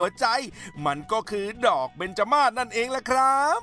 หัวใจมันก็คือดอกเบญจมาศนั่นเองแหละครับ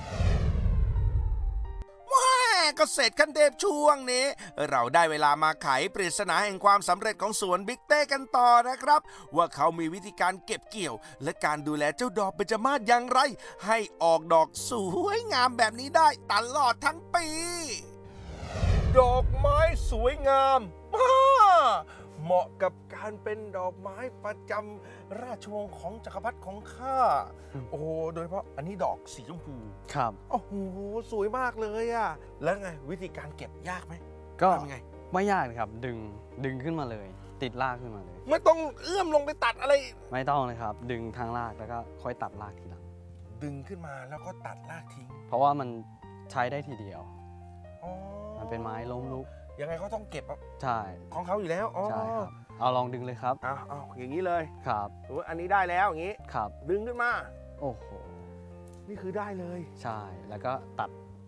ว้าก็เสร็จขั้นเทพช่วงนี้เราได้เวลามาไขปริศนาแห่งความสำเร็จของสวนบิ๊กเต้กันต่อนะครับว่าเขามีวิธีการเก็บเกี่ยวและการดูแลเจ้าดอกเบญจมาศอย่างไรให้ออกดอกสวยงามแบบนี้ได้ตลอดทั้งปีดอกไม้สวยงามเหมาะกับการเป็นดอกไม้ประจำราชวงศ์ของจักรพรรดิของข้าโอ้โหโดยเฉพาะอันนี้ดอกสีชมพูครับโอ้โหสวยมากเลยอะแล้วไงวิธีการเก็บยากไหมก็ทำไงไม่ยากครับดึงขึ้นมาเลย ติดรากขึ้นมาเลยไม่ต้องเอื้อมลงไปตัดอะไรไม่ต้องเลยครับ ดึงทางรากแล้วก็ค่อยตัดรากทีหลังดึงขึ้นมาแล้วก็ตัดรากทิ้งเพราะว่ามันใช้ได้ทีเดียวมันเป็นไม้ล้มลุกยังไงเขาต้องเก็บใช่ของเขาอยู่แล้วใช่ครับเอาลองดึงเลยครับเอาอย่างนี้เลยครับอันนี้ได้แล้วอย่างนี้ครับดึงขึ้นมาโอ้โหนี่คือได้เลยใช่แล้วก็ตัด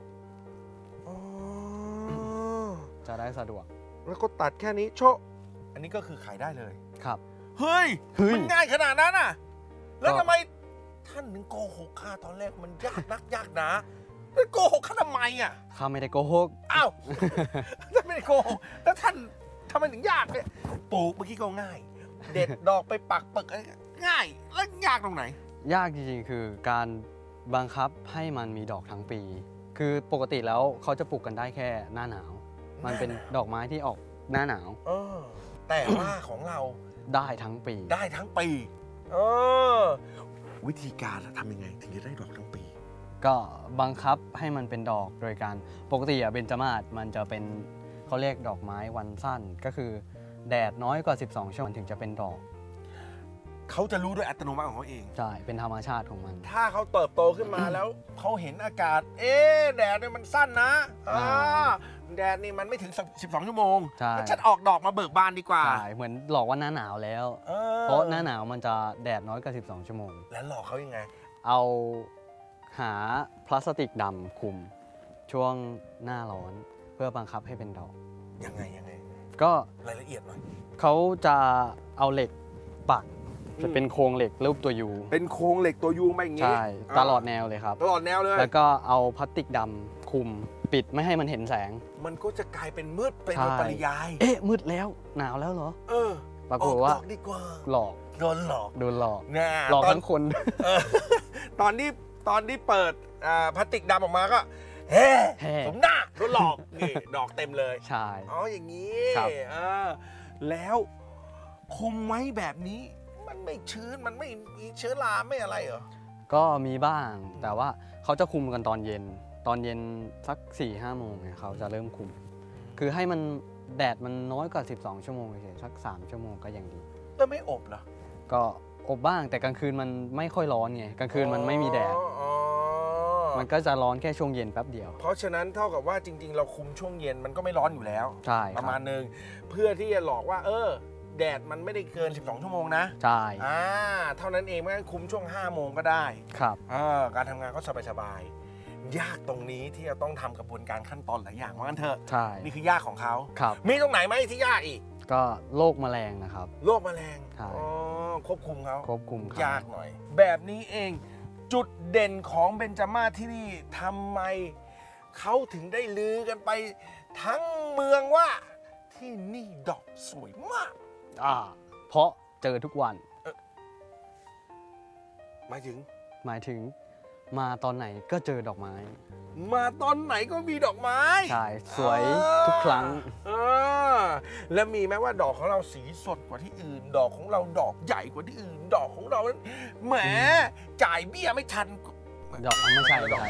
จะได้สะดวกแล้วก็ตัดแค่นี้โชะอันนี้ก็คือขายได้เลยครับเฮ้ยมันง่ายขนาดนั้นอ่ะแล้วทำไมท่านถึงโกหกข้าตอนแรกมันยากนักยากหนาโกหกข้าทำไมอ่ะข้าไม่ได้โกหกอ้าวท่านไม่ได้โกหกแล้วท่านทำไมถึงยากเนี่ยปลูกเมื่อกี้ก็ง่ายเด็ดดอกไปปักเปิกอะไรง่ายแล้วยากตรงไหนยากจริงๆคือการบังคับให้มันมีดอกทั้งปี คือปกติแล้วเขาจะปลูกกันได้แค่หน้าหนาวมันเป็นดอกไม้ที่ออกหน้าหนาวแต่ว่าของเราได้ทั้งปีได้ทั้งปีวิธีการทำยังไงถึงจะได้ดอกทั้งปีก็บังคับให้มันเป็นดอกโดยการปกติเบญจมาศมันจะเป็นเขาเรียกดอกไม้วันสั้นก็คือแดดน้อยกว่า12 ชั่วโมงถึงจะเป็นดอกเขาจะรู้ด้วยอัตโนมัติของเขาเองใช่เป็นธรรมชาติของมันถ้าเขาเติบโตขึ้นมาแล้วเขาเห็นอากาศแดดเนี่ยมันสั้นนะแดดนี่มันไม่ถึง12 ชั่วโมงแล้วฉันออกดอกมาเบิกบานดีกว่าใช่เหมือนหลอกว่าหน้าหนาวแล้วเพราะหน้าหนาวมันจะแดดน้อยกว่า12 ชั่วโมงแล้วหลอกเขายังไงเอาหาพลาสติกดำคลุมช่วงหน้าร้อนเพื่อบังคับให้เป็นดอกยังไงก็รายละเอียดหน่อยเขาจะเอาเหล็กปักจะเป็นโครงเหล็กรูปตัวยูเป็นโครงเหล็กตัวยูมาอย่างงี้ใช่ตลอดแนวเลยครับตลอดแนวเลยแล้วก็เอาพลาสติกดำคลุมปิดไม่ให้มันเห็นแสงมันก็จะกลายเป็นมืดเป็นปริยายมืดแล้วหนาวแล้วเหรอปรากฏว่าดีกว่าหลอกโดนหลอกหลอกทั้งคนตอนที่เปิดพลาสติกดำออกมาก็สมหน้าโดนหลอกนี่ดอกเต็มเลยใช่อย่างนี้แล้วคุมไว้แบบนี้มันไม่ชื้นมันไม่มีเชื้อราไม่อะไรเหรอก็มีบ้างแต่ว่าเขาจะคุมกันตอนเย็นสัก 4-5 โมงเนี่ยเขาจะเริ่มคุมคือให้มันแดดมันน้อยกว่า12 ชั่วโมงเฉยๆสัก3 ชั่วโมงก็ยังดีแล้วไม่อบเหรอก็อบบ้างแต่กลางคืนมันไม่ค่อยร้อนไงกลางคืนมันไม่มีแดดมันก็จะร้อนแค่ช่วงเย็นแป๊บเดียวเพราะฉะนั้นเท่ากับว่าจริงๆเราคุมช่วงเย็นมันก็ไม่ร้อนอยู่แล้วใช่ประมาณนึงเพื่อที่จะหลอกว่าแดดมันไม่ได้เกิน12 ชั่วโมงนะใช่เท่านั้นเองไม่คุมช่วง5 โมงก็ได้ครับการทำงานก็สบายๆยากตรงนี้ที่จะต้องทำกระบวนการขั้นตอนหลายอย่างว่างั้นเถอะใช่นี่คือยากของเขาครับมีตรงไหนไหมที่ยากอีกก็โรคแมลงนะครับโรคแมลงควบคุมเขายากหน่อยแบบนี้เองจุดเด่นของเบญจมาศที่นี่ทำไมเขาถึงได้ลือกันไปทั้งเมืองว่าที่นี่ดอกสวยมากเพราะเจอทุกวันหมายถึงมาตอนไหนก็เจอดอกไม้มาตอนไหนก็มีดอกไม้ใช่สวยทุกครั้งแล้วมีไหมว่าดอกของเราสีสดกว่าที่อื่นดอกของเราดอกใหญ่กว่าที่อื่นดอกของเราแหมจ่ายเบี้ยไม่ทันดอกไม่ใช่ดอก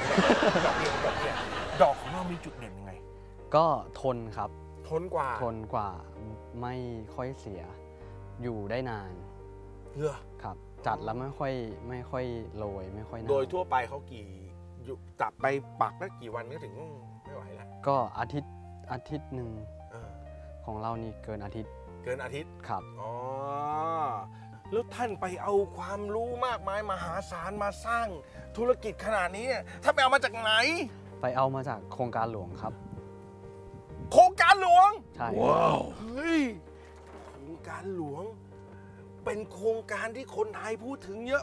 ของเรามีจุดเด่นยังไงก็ทนครับทนกว่าไม่ค่อยเสียอยู่ได้นานครับจัดแล้วไม่ค่อยโรยไม่ค่อยนานโดยทั่วไปเขาจับไปปักแล้วกี่วันก็ถึงไม่ไหวแล้วก็อาทิตย์หนึ่งของเรานี่เกินอาทิตย์ครับแล้วท่านไปเอาความรู้มากมายมหาศาลมาสร้างธุรกิจขนาดนี้ท่านไปเอามาจากไหนไปเอามาจากโครงการหลวงครับโครงการหลวงใช่ว้าวเฮ้ยโครงการหลวงเป็นโครงการที่คนไทยพูดถึงเยอะ